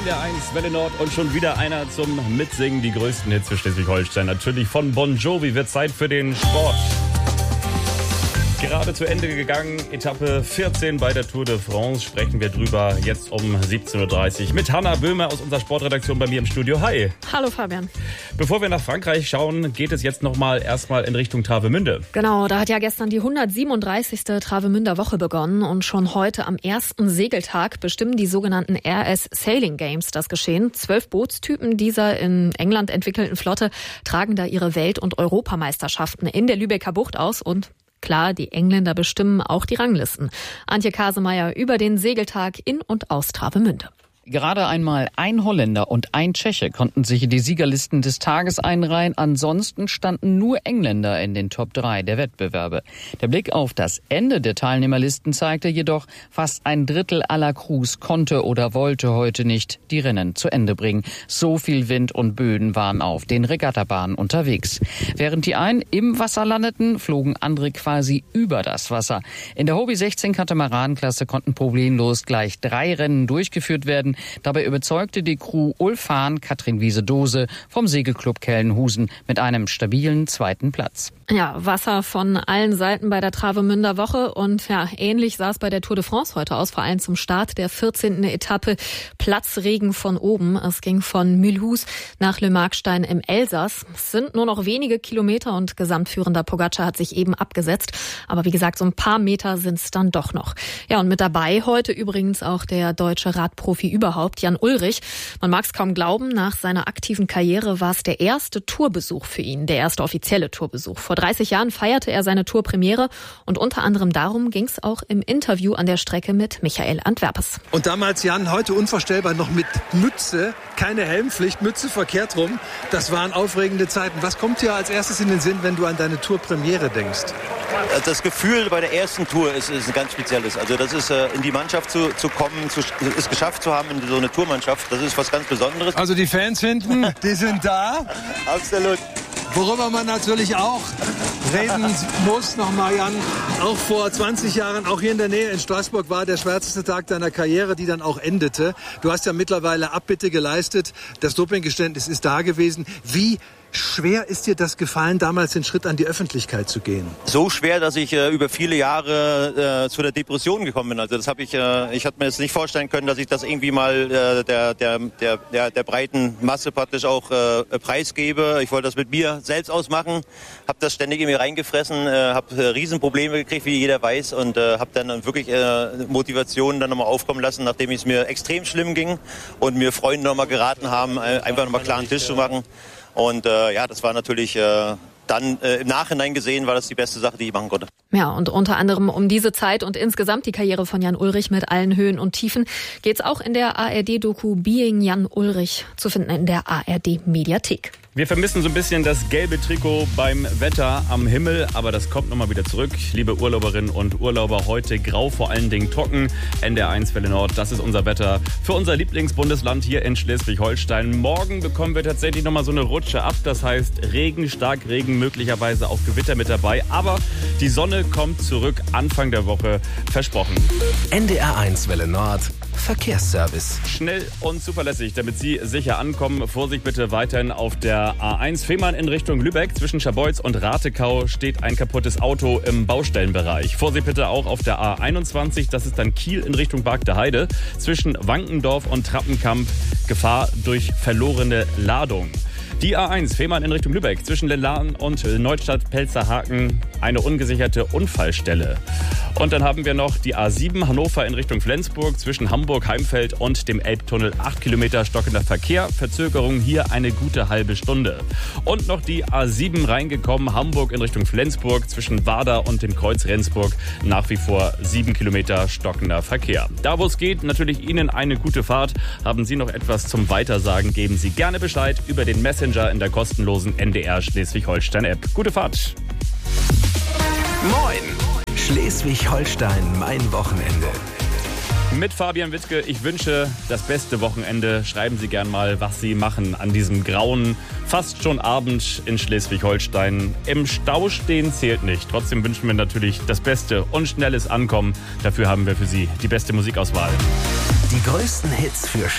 NDR1, Welle Nord und schon wieder einer zum Mitsingen. Die größten Hits für Schleswig-Holstein. Natürlich von Bon Jovi wird Zeit für den Sport. Gerade zu Ende gegangen, Etappe 14 bei der Tour de France. Sprechen wir drüber jetzt um 17.30 Uhr mit Hanna Böhmer aus unserer Sportredaktion bei mir im Studio. Hi. Hallo Fabian. Bevor wir nach Frankreich schauen, geht es jetzt erstmal in Richtung Travemünde. Genau, da hat ja gestern die 137. Travemünder Woche begonnen und schon heute am ersten Segeltag bestimmen die sogenannten RS Sailing Games das Geschehen. 12 Bootstypen dieser in England entwickelten Flotte tragen da ihre Welt- und Europameisterschaften in der Lübecker Bucht aus und klar, die Engländer bestimmen auch die Ranglisten. Antje Kasemeyer über den Segeltag in und aus Travemünde. Gerade einmal ein Holländer und ein Tscheche konnten sich in die Siegerlisten des Tages einreihen. Ansonsten standen nur Engländer in den Top 3 der Wettbewerbe. Der Blick auf das Ende der Teilnehmerlisten zeigte jedoch, fast ein Drittel aller Crews konnte oder wollte heute nicht die Rennen zu Ende bringen. So viel Wind und Böen waren auf den Regattabahnen unterwegs. Während die einen im Wasser landeten, flogen andere quasi über das Wasser. In der Hobby 16 Katamaranenklasse konnten problemlos gleich 3 Rennen durchgeführt werden. Dabei überzeugte die Crew Ulf Hahn, Katrin Wiese-Dose vom Segelclub Kellenhusen mit einem stabilen 2. Platz. Ja, Wasser von allen Seiten bei der Travemünder Woche und ja, ähnlich sah es bei der Tour de France heute aus, vor allem zum Start der 14. Etappe. Platzregen von oben. Es ging von Mulhouse nach Le Markstein im Elsass. Es sind nur noch wenige Kilometer und gesamtführender Pogacar hat sich eben abgesetzt. Aber wie gesagt, so ein paar Meter sind es dann doch noch. Ja, und mit dabei heute übrigens auch der deutsche Radprofi überhaupt, Jan Ullrich. Man mag es kaum glauben, nach seiner aktiven Karriere war es der erste Tourbesuch für ihn, der erste offizielle Tourbesuch. Vor 30 Jahren feierte er seine Tourpremiere und unter anderem darum ging es auch im Interview an der Strecke mit Michael Antwerpes. Und damals, Jan, heute unvorstellbar, noch mit Mütze, keine Helmpflicht, Mütze verkehrt rum. Das waren aufregende Zeiten. Was kommt dir als erstes in den Sinn, wenn du an deine Tourpremiere denkst? Das Gefühl bei der ersten Tour ist ein ganz spezielles. Also das ist in die Mannschaft zu kommen, es geschafft zu haben in so eine Tourmannschaft, das ist was ganz Besonderes. Also die Fans hinten, die sind da. Absolut. Worüber man natürlich auch reden muss, nochmal Jan, auch vor 20 Jahren, auch hier in der Nähe in Straßburg war der schwärzeste Tag deiner Karriere, die dann auch endete. Du hast ja mittlerweile Abbitte geleistet, das Dopinggeständnis ist da gewesen. Wie schwer ist dir das gefallen, damals den Schritt an die Öffentlichkeit zu gehen? So schwer, dass ich über viele Jahre zu der Depression gekommen bin. Also das habe ich hatte mir jetzt nicht vorstellen können, dass ich das irgendwie mal der breiten Masse praktisch auch preisgebe. Ich wollte das mit mir selbst ausmachen, habe das ständig in mir reingefressen, habe Riesenprobleme gekriegt, wie jeder weiß, und habe dann wirklich Motivation dann nochmal aufkommen lassen, nachdem es mir extrem schlimm ging und mir Freunde nochmal geraten haben, einfach nochmal klaren Tisch zu machen. Und das war natürlich dann im Nachhinein gesehen, war das die beste Sache, die ich machen konnte. Ja, und unter anderem um diese Zeit und insgesamt die Karriere von Jan Ullrich mit allen Höhen und Tiefen geht's auch in der ARD-Doku Being Jan Ullrich zu finden in der ARD-Mediathek. Wir vermissen so ein bisschen das gelbe Trikot beim Wetter am Himmel, aber das kommt nochmal wieder zurück. Liebe Urlauberinnen und Urlauber, heute grau, vor allen Dingen trocken. NDR1 Welle Nord, das ist unser Wetter für unser Lieblingsbundesland hier in Schleswig-Holstein. Morgen bekommen wir tatsächlich nochmal so eine Rutsche ab. Das heißt Regen, Starkregen, möglicherweise auch Gewitter mit dabei. Aber die Sonne kommt zurück Anfang der Woche, versprochen. NDR1 Welle Nord, Verkehrsservice. Schnell und zuverlässig, damit Sie sicher ankommen. Vorsicht bitte weiterhin auf der A1 Fehmarn in Richtung Lübeck. Zwischen Scharbeutz und Ratekau steht ein kaputtes Auto im Baustellenbereich. Vorsicht bitte auch auf der A21, das ist dann Kiel in Richtung Bargteheide. Zwischen Wankendorf und Trappenkamp Gefahr durch verlorene Ladung. Die A1 Fehmarn in Richtung Lübeck, zwischen Lellarn und Neustadt-Pelzerhaken eine ungesicherte Unfallstelle. Und dann haben wir noch die A7 Hannover in Richtung Flensburg, zwischen Hamburg-Heimfeld und dem Elbtunnel 8 Kilometer stockender Verkehr. Verzögerung hier eine gute halbe Stunde. Und noch die A7 reingekommen, Hamburg in Richtung Flensburg, zwischen Warder und dem Kreuz Rendsburg nach wie vor 7 Kilometer stockender Verkehr. Da wo es geht, natürlich Ihnen eine gute Fahrt. Haben Sie noch etwas zum Weitersagen, geben Sie gerne Bescheid über den Messenger in der kostenlosen NDR Schleswig-Holstein-App. Gute Fahrt! Moin! Schleswig-Holstein, mein Wochenende. Mit Fabian Wittke, ich wünsche das beste Wochenende. Schreiben Sie gern mal, was Sie machen an diesem grauen, fast schon Abend in Schleswig-Holstein. Im Stau stehen zählt nicht. Trotzdem wünschen wir natürlich das Beste und schnelles Ankommen. Dafür haben wir für Sie die beste Musikauswahl. Die größten Hits für